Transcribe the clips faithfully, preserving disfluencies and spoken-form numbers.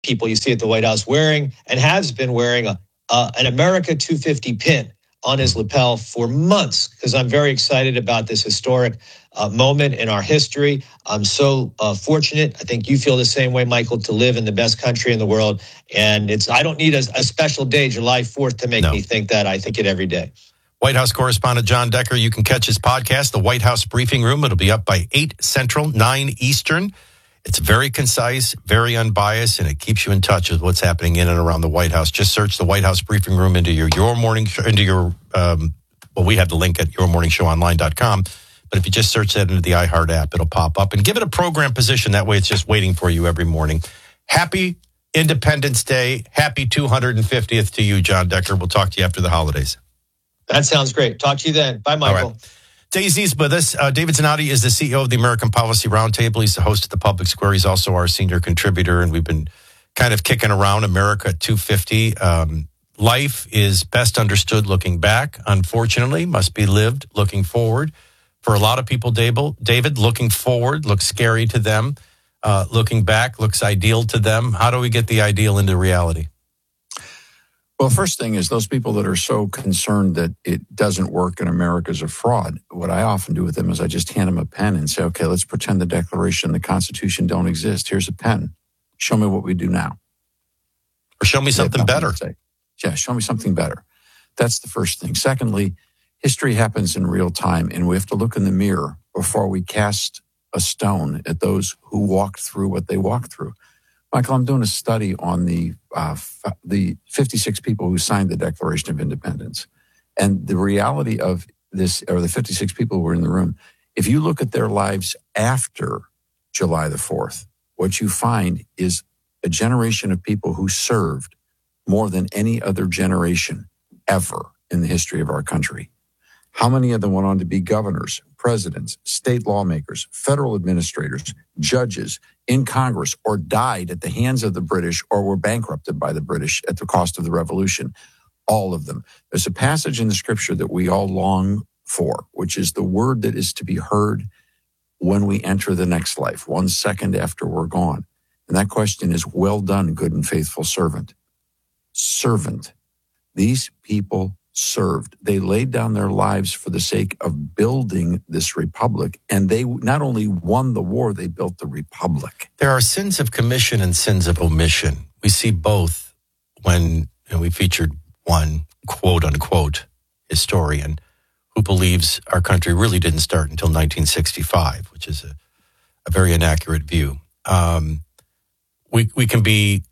people you see at the White House wearing and has been wearing a, uh, an America two fifty pin on his lapel for months, because I'm very excited about this historic uh, moment in our history. I'm so uh, fortunate. I think you feel the same way, Michael, to live in the best country in the world. And it's I don't need a, a special day, July fourth, to make no. me think that. I think it every day. White House correspondent John Decker, you can catch his podcast, The White House Briefing Room. It'll be up by eight Central, nine Eastern. It's very concise, very unbiased, and it keeps you in touch with what's happening in and around the White House. Just search the White House Briefing Room into your your morning into your um, well, we have the link at your morning show online dot com. But if you just search that into the iHeart app, it'll pop up, and give it a program position. That way, it's just waiting for you every morning. Happy Independence Day! Happy two hundred fiftieth to you, John Decker. We'll talk to you after the holidays. That sounds great. Talk to you then. Bye, Michael. Daisy's with us. Uh, David Zanotti is the C E O of the American Policy Roundtable. He's the host of the Public Square. He's also our senior contributor, and we've been kind of kicking around America two fifty. Um, life is best understood looking back, unfortunately, must be lived looking forward. For a lot of people, David, looking forward looks scary to them. Uh, looking back looks ideal to them. How do we get the ideal into reality? Well, first thing is those people that are so concerned that it doesn't work and America's a fraud, what I often do with them is I just hand them a pen and say, okay, let's pretend the Declaration and the Constitution don't exist. Here's a pen. Show me what we do now. Or show me something better. Yeah, show me something better. That's the first thing. Secondly, history happens in real time, and we have to look in the mirror before we cast a stone at those who walked through what they walked through. Michael, I'm doing a study on the uh, f- the fifty-six people who signed the Declaration of Independence. And the reality of this, or the fifty-six people who were in the room, if you look at their lives after July the fourth, what you find is a generation of people who served more than any other generation ever in the history of our country. How many of them went on to be governors, presidents, state lawmakers, federal administrators, judges in Congress, or died at the hands of the British or were bankrupted by the British at the cost of the Revolution? All of them. There's a passage in the scripture that we all long for, which is the word that is to be heard when we enter the next life, one second after we're gone. And that question is, well done, good and faithful servant. Servant. These people served. They laid down their lives for the sake of building this republic. And they not only won the war, they built the republic. There are sins of commission and sins of omission. We see both when you know, we featured one quote unquote historian who believes our country really didn't start until nineteen sixty-five, which is a, a very inaccurate view. Um, we, we can be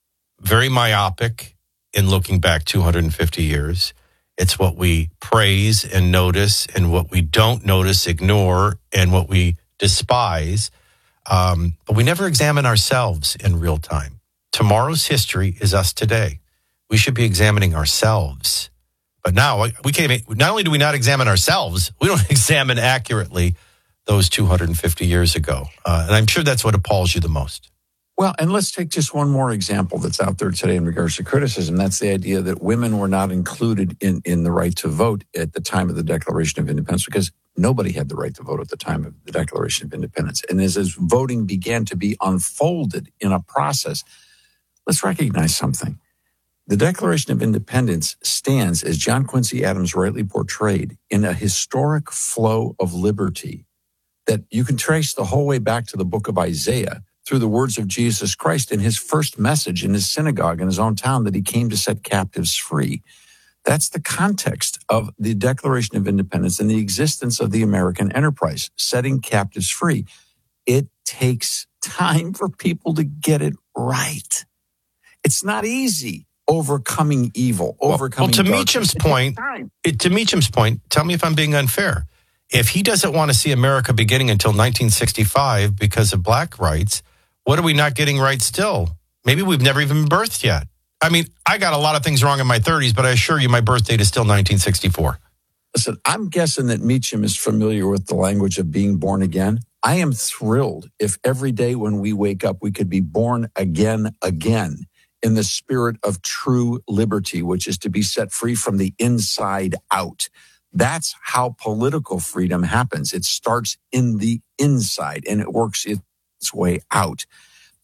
very myopic in looking back two hundred fifty years. It's what we praise and notice, and what we don't notice, ignore, and what we despise. Um, but we never examine ourselves in real time. Tomorrow's history is us today. We should be examining ourselves. But now we can't. Not only do we not examine ourselves, we don't examine accurately those two hundred fifty years ago. Uh, and I'm sure that's what appalls you the most. Well, and let's take just one more example that's out there today in regards to criticism. That's the idea that women were not included in, in the right to vote at the time of the Declaration of Independence, because nobody had the right to vote at the time of the Declaration of Independence. And as, as voting began to be unfolded in a process, let's recognize something. The Declaration of Independence stands, as John Quincy Adams rightly portrayed, in a historic flow of liberty that you can trace the whole way back to the book of Isaiah, through the words of Jesus Christ in his first message in his synagogue in his own town, that he came to set captives free. That's the context of the Declaration of Independence and the existence of the American enterprise, setting captives free. It takes time for people to get it right. It's not easy overcoming evil, overcoming Well, well to darkness. Meacham's point, it, to Meacham's point, tell me if I'm being unfair. If he doesn't want to see America beginning until nineteen sixty-five because of black rights, what are we not getting right still? Maybe we've never even been birthed yet. I mean, I got a lot of things wrong in my thirties, but I assure you my birth date is still nineteen sixty-four. Listen, I'm guessing that Meacham is familiar with the language of being born again. I am thrilled if every day when we wake up, we could be born again, again, in the spirit of true liberty, which is to be set free from the inside out. That's how political freedom happens. It starts in the inside and it works its way out.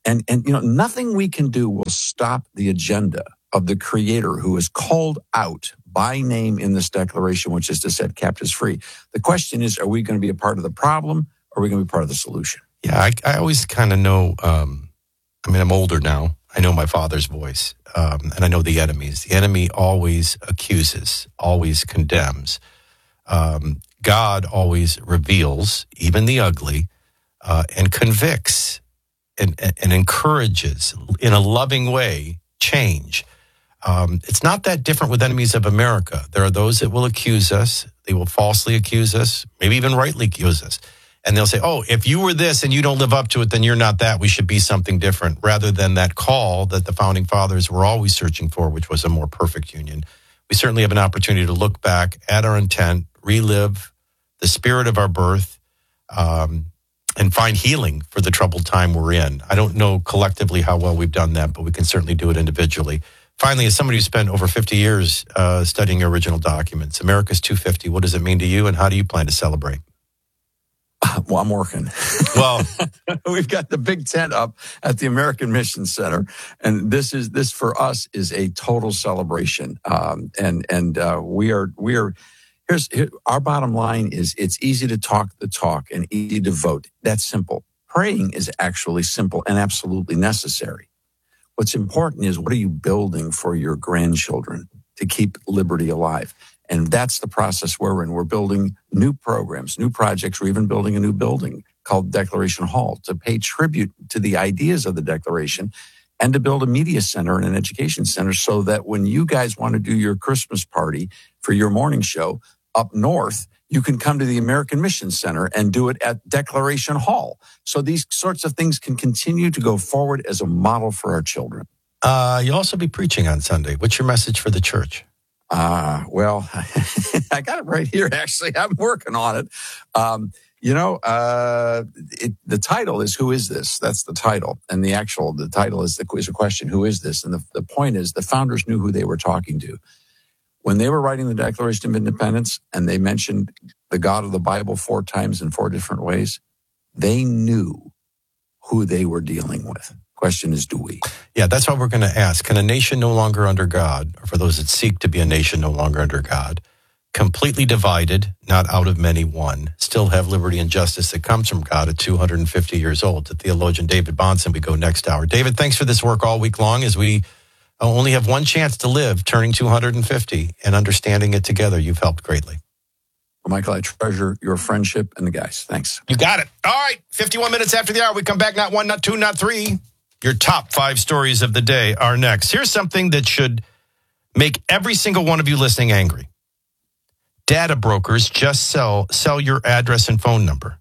And, and, you know, nothing we can do will stop the agenda of the Creator who is called out by name in this declaration, which is to set captives free. The question is, are we going to be a part of the problem or are we going to be part of the solution? Yeah, I, I always kind of know, um, I mean, I'm older now. I know my father's voice, um, and I know the enemies. The enemy always accuses, always condemns. Um, God always reveals, even the ugly, uh, and convicts and, and encourages in a loving way change. Um, it's not that different with enemies of America. There are those that will accuse us. They will falsely accuse us, maybe even rightly accuse us. And they'll say, oh, if you were this and you don't live up to it, then you're not that. We should be something different, rather than that call that the founding fathers were always searching for, which was a more perfect union. We certainly have an opportunity to look back at our intent, relive the spirit of our birth, um, and find healing for the troubled time we're in. I don't know collectively how well we've done that, but we can certainly do it individually. Finally, as somebody who spent over fifty years uh, studying original documents, America's two fifty, what does it mean to you, and how do you plan to celebrate? Well, I'm working. Well, we've got the big tent up at the American Mission Center, and this is this for us is a total celebration. Um, and and uh, we are we are here's here, our bottom line is it's easy to talk the talk and easy to vote. That's simple. Praying is actually simple and absolutely necessary. What's important is, what are you building for your grandchildren to keep liberty alive? And that's the process we're in. We're building new programs, new projects. We're even building a new building called Declaration Hall to pay tribute to the ideas of the Declaration and to build a media center and an education center so that when you guys want to do your Christmas party for your morning show up north, you can come to the American Mission Center and do it at Declaration Hall. So these sorts of things can continue to go forward as a model for our children. Uh, you'll also be preaching on Sunday. What's your message for the church? Uh, well, I got it right here, actually. I'm working on it. Um, you know, uh, it, the title is, Who is this? That's the title. And the actual, the title is the is a question, who is this? And the, the point is, the founders knew who they were talking to. When they were writing the Declaration of Independence and they mentioned the God of the Bible four times in four different ways, they knew who they were dealing with. Question is, do we? Yeah, that's what we're going to ask. Can a nation no longer under God, or for those that seek to be a nation no longer under God, completely divided, not out of many one, still have liberty and justice that comes from God at two hundred fifty years old? To theologian David Bahnsen, we go next hour. David, thanks for this work all week long as we only have one chance to live, turning two hundred fifty and understanding it together. You've helped greatly. Well, Michael, I treasure your friendship and the guys. Thanks. You got it. All right, fifty-one minutes after the hour, we come back, not one, not two, not three. Your top five stories of the day are next. Here's something that should make every single one of you listening angry. Data brokers just sell sell your address and phone number.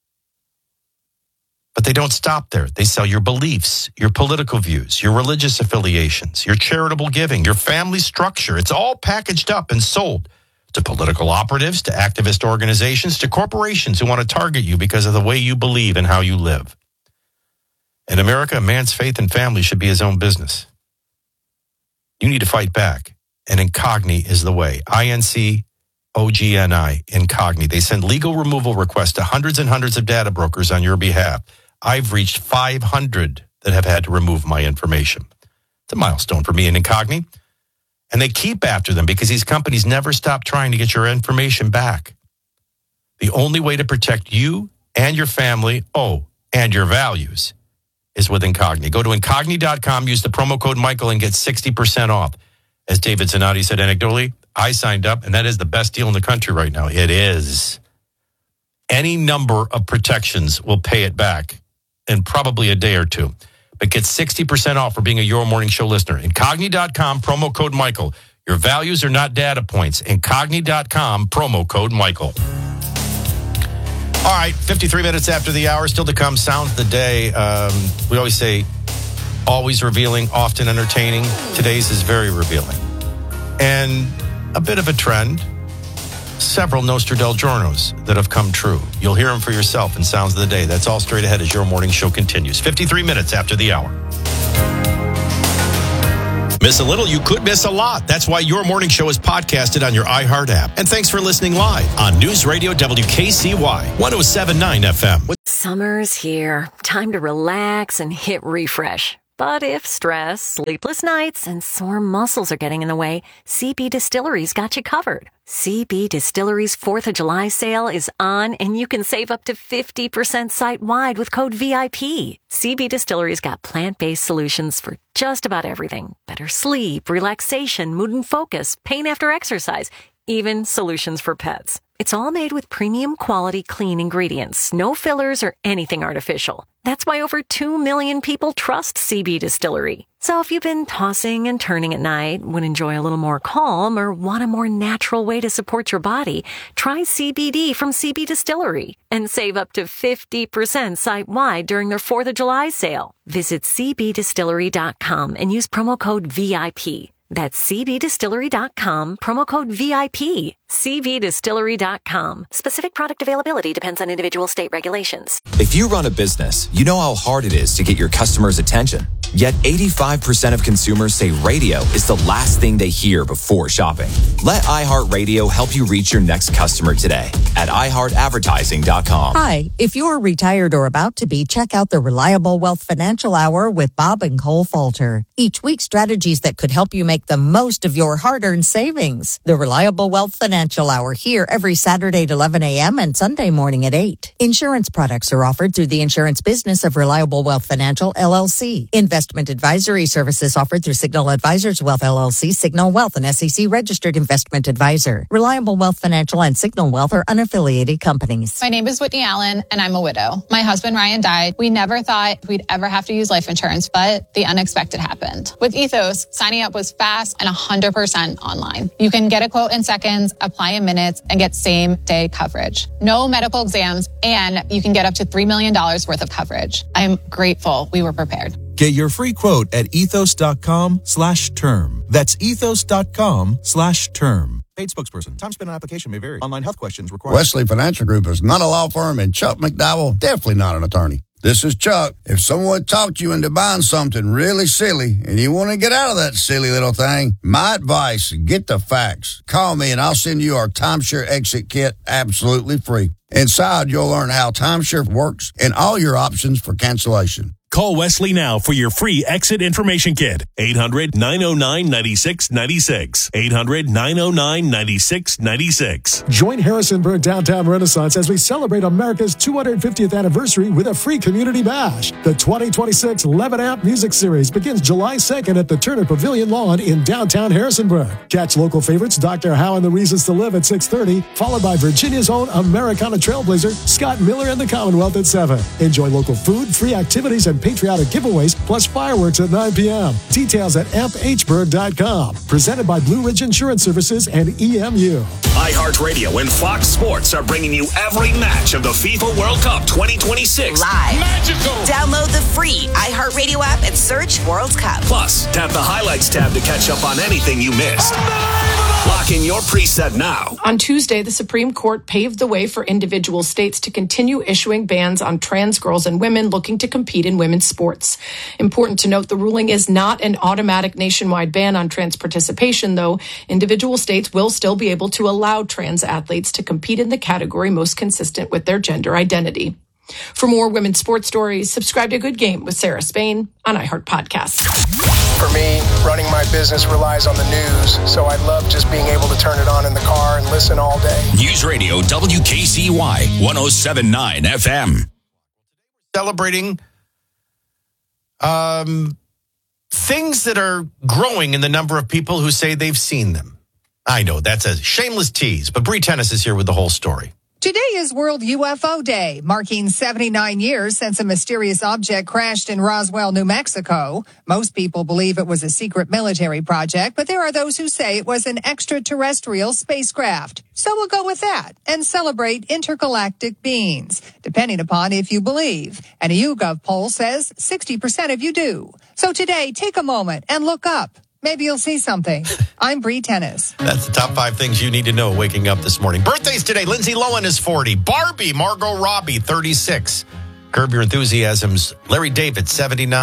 But they don't stop there. They sell your beliefs, your political views, your religious affiliations, your charitable giving, your family structure. It's all packaged up and sold to political operatives, to activist organizations, to corporations who want to target you because of the way you believe and how you live. In America, a man's faith and family should be his own business. You need to fight back, and Incogni is the way. I N C O G N I, Incogni. They send legal removal requests to hundreds and hundreds of data brokers on your behalf. I've reached five hundred that have had to remove my information. It's a milestone for me in Incogni. And they keep after them because these companies never stop trying to get your information back. The only way to protect you and your family, oh, and your values, is with Incogni. Go to Incogni dot com, use the promo code Michael, and get sixty percent off. As David Zanotti said anecdotally, I signed up, and that is the best deal in the country right now. It is. Any number of protections will pay it back in probably a day or two. But get sixty percent off for being a Your Morning Show listener. Incogni dot com, promo code Michael. Your values are not data points. Incogni dot com, promo code Michael. All right, fifty-three minutes after the hour, still to come, Sounds of the Day. Um, we always say, always revealing, often entertaining. Today's is very revealing. And a bit of a trend, several Nostradamus that have come true. You'll hear them for yourself in Sounds of the Day. That's all straight ahead as Your Morning Show continues. fifty-three minutes after the hour. Miss a little, you could miss a lot. That's why your morning show is podcasted on your iHeart app. And thanks for listening live on News Radio W K C Y one oh seven point nine F M. Summer's here. Time to relax and hit refresh. But if stress, sleepless nights, and sore muscles are getting in the way, C B Distillery's got you covered. C B Distillery's fourth of July sale is on, and you can save up to fifty percent site-wide with code V I P. C B Distillery's got plant-based solutions for just about everything. Better sleep, relaxation, mood and focus, pain after exercise, even solutions for pets. It's all made with premium quality clean ingredients, no fillers or anything artificial. That's why over two million people trust C B Distillery. So if you've been tossing and turning at night, would enjoy a little more calm, or want a more natural way to support your body, try C B D from C B Distillery and save up to fifty percent site-wide during their fourth of July sale. Visit c b distillery dot com and use promo code V I P. That's c b distillery dot com, promo code V I P. c b distillery dot com. Specific product availability depends on individual state regulations. If you run a business, you know how hard it is to get your customers' attention. Yet eighty-five percent of consumers say radio is the last thing they hear before shopping. Let iHeartRadio help you reach your next customer today at i heart advertising dot com. Hi, if you're retired or about to be, check out the Reliable Wealth Financial Hour with Bob and Cole Falter. Each week, strategies that could help you make the most of your hard-earned savings. The Reliable Wealth Financial Hour here every Saturday at eleven a.m. and Sunday morning at eight. Insurance products are offered through the insurance business of Reliable Wealth Financial, L L C. Investment advisory services offered through Signal Advisors Wealth, L L C, Signal Wealth, an S E C-registered investment advisor. Reliable Wealth Financial and Signal Wealth are unaffiliated companies. My name is Whitney Allen, and I'm a widow. My husband, Ryan, died. We never thought we'd ever have to use life insurance, but the unexpected happened. With Ethos, signing up was fast and one hundred percent online. You can get a quote in seconds, apply in minutes, and get same-day coverage. No medical exams, and you can get up to three million dollars worth of coverage. I'm grateful we were prepared. Get your free quote at ethos.com slash term. That's ethos.com slash term. Paid spokesperson. Time spent on application may vary. Online health questions required. Wesley Financial Group is not a law firm, and Chuck McDowell, definitely not an attorney. This is Chuck. If someone talked you into buying something really silly and you want to get out of that silly little thing, my advice, get the facts. Call me and I'll send you our timeshare exit kit absolutely free. Inside, you'll learn how timeshare works and all your options for cancellation. Call Wesley now for your free exit information kit. eight hundred, nine oh nine, nine six nine six. eight hundred, nine oh nine, nine six nine six. Join Harrisonburg Downtown Renaissance as we celebrate America's two hundred fiftieth anniversary with a free community bash. The twenty twenty-six eleven Amp Music Series begins July second at the Turner Pavilion Lawn in downtown Harrisonburg. Catch local favorites Doctor How and the Reasons to Live at six thirty, followed by Virginia's own Americana Trailblazer, Scott Miller and the Commonwealth at seven. Enjoy local food, free activities, and patriotic giveaways, plus fireworks at nine p.m. Details at amp h burg dot com. Presented by Blue Ridge Insurance Services and E M U. iHeartRadio and Fox Sports are bringing you every match of the FIFA World Cup twenty twenty-six. Live. Magical. Download the free iHeartRadio app and search World Cup. Plus, tap the Highlights tab to catch up on anything you missed. Lock in your preset now. On Tuesday, the Supreme Court paved the way for individual states to continue issuing bans on trans girls and women looking to compete in women's sports. Important to note, the ruling is not an automatic nationwide ban on trans participation, though. Individual states will still be able to allow trans athletes to compete in the category most consistent with their gender identity. For more women's sports stories, subscribe to Good Game with Sarah Spain on iHeart Podcasts. For me, running my business relies on the news, so I love just being able to turn it on in the car and listen all day. News Radio W K C Y one oh seven point nine F M. Celebrating um, things that are growing in the number of people who say they've seen them. I know that's a shameless tease, but Bree Tennis is here with the whole story. Today is World U F O Day, marking seventy-nine years since a mysterious object crashed in Roswell, New Mexico. Most people believe it was a secret military project, but there are those who say it was an extraterrestrial spacecraft. So we'll go with that and celebrate intergalactic beings, depending upon if you believe. And a YouGov poll says sixty percent of you do. So today, take a moment and look up. Maybe you'll see something. I'm Bree Tennis. That's the top five things you need to know waking up this morning. Birthdays today. Lindsay Lohan is forty. Barbie, Margot Robbie, thirty-six. Curb Your Enthusiasm's Larry David, seventy-nine.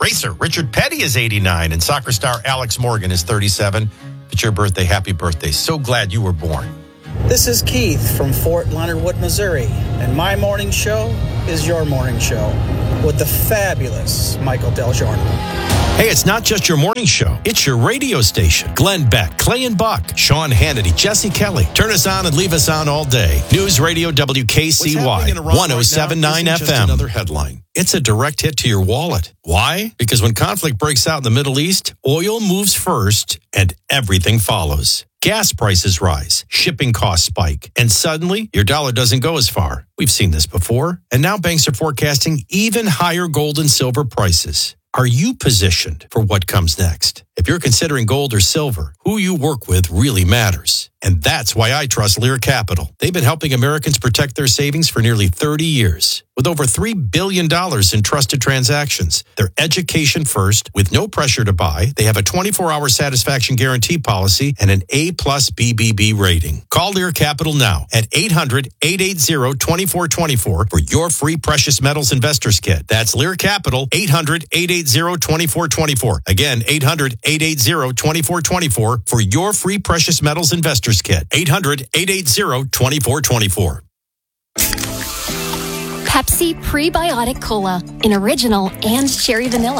Racer Richard Petty is eighty-nine, and soccer star Alex Morgan is thirty-seven. If it's your birthday, happy birthday. So glad you were born. This is Keith from Fort Leonard Wood, Missouri, and my morning show is your morning show with the fabulous Michael Del Giorno. Hey, it's not just your morning show. It's your radio station. Glenn Beck, Clay and Buck, Sean Hannity, Jesse Kelly. Turn us on and leave us on all day. News Radio W K C Y, one oh seven point nine F M. Another headline. It's a direct hit to your wallet. Why? Because when conflict breaks out in the Middle East, oil moves first and everything follows. Gas prices rise, shipping costs spike, and suddenly your dollar doesn't go as far. We've seen this before, and now banks are forecasting even higher gold and silver prices. Are you positioned for what comes next? If you're considering gold or silver, who you work with really matters. And that's why I trust Lear Capital. They've been helping Americans protect their savings for nearly thirty years. With over three billion dollars in trusted transactions, they're education first with no pressure to buy. They have a twenty-four hour satisfaction guarantee policy and an A plus B B B rating. Call Lear Capital now at eight hundred, eight eight zero, two four two four for your free precious metals investors kit. That's Lear Capital, eight hundred, eight eight zero, two four two four. Again, eight hundred, eight eight zero, two four two four for your free precious metals investors kit. eight hundred, eight eight zero, two four two four. Pepsi Prebiotic Cola in original and cherry vanilla.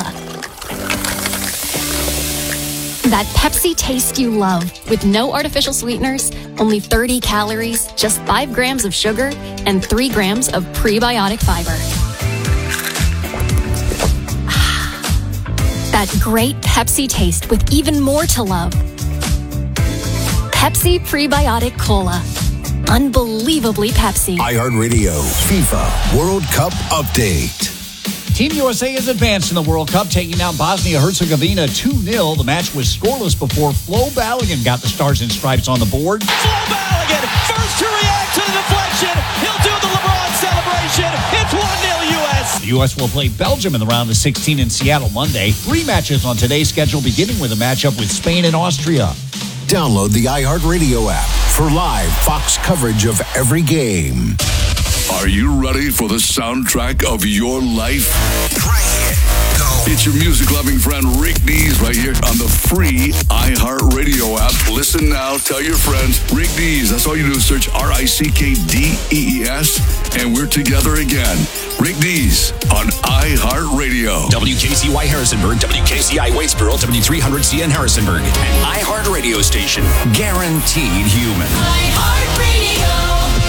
That Pepsi taste you love with no artificial sweeteners, only thirty calories, just five grams of sugar, and three grams of prebiotic fiber. That great Pepsi taste with even more to love. Pepsi Prebiotic Cola. Unbelievably Pepsi. iHeartRadio FIFA World Cup Update. Team U S A is advanced in the World Cup, taking down Bosnia-Herzegovina two nil. The match was scoreless before Flo Balogun got the Stars and Stripes on the board. Flo Balogun, first to react to the deflection. He'll do the LeBron celebration. It's one nil U S. The U S will play Belgium in the round of sixteen in Seattle Monday. Three matches on today's schedule, beginning with a matchup with Spain and Austria. Download the iHeartRadio app for live Fox coverage of every game. Are you ready for the soundtrack of your life? It's your music-loving friend Rick Dees right here on the free iHeartRadio app. Listen now, tell your friends. Rick Dees, that's all you do is search R I C K D E E S, and we're together again. Rick Dees on iHeartRadio. W K C Y Harrisonburg, W K C I Waitsboro, W three hundred C N Harrisonburg, an iHeartRadio station. Guaranteed human. iHeartRadio.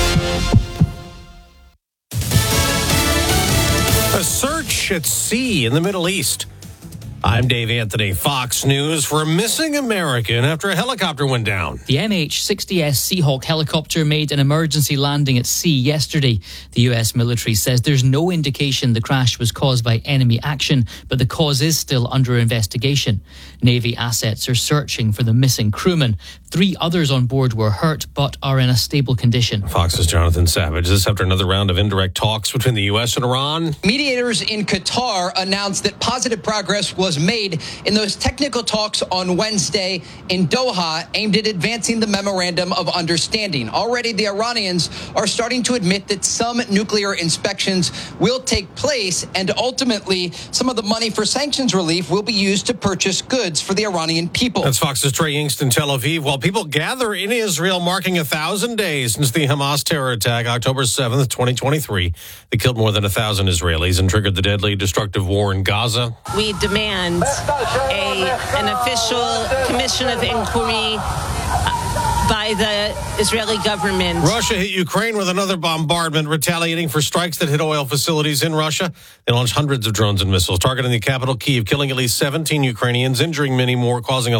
A search at sea in the Middle East. I'm Dave Anthony, Fox News, for a missing American after a helicopter went down. The M H sixty S Seahawk helicopter made an emergency landing at sea yesterday. The U S military says there's no indication the crash was caused by enemy action, but the cause is still under investigation. Navy assets are searching for the missing crewman. Three others on board were hurt, but are in a stable condition. Fox's Jonathan Savage. This after another round of indirect talks between the U S and Iran. Mediators in Qatar announced that positive progress was made in those technical talks on Wednesday in Doha aimed at advancing the memorandum of understanding. Already, the Iranians are starting to admit that some nuclear inspections will take place, and ultimately, some of the money for sanctions relief will be used to purchase goods for the Iranian people. That's Fox's Trey Yingst in Tel Aviv. While people gather in Israel, marking a thousand days since the Hamas terror attack, October seventh, twenty twenty-three, that killed more than a thousand Israelis and triggered the deadly, destructive war in Gaza. We demand a an official commission of inquiry by the Israeli government. Russia hit Ukraine with another bombardment, retaliating for strikes that hit oil facilities in Russia. They launched hundreds of drones and missiles targeting the capital, Kyiv, killing at least seventeen Ukrainians, injuring many more, causing a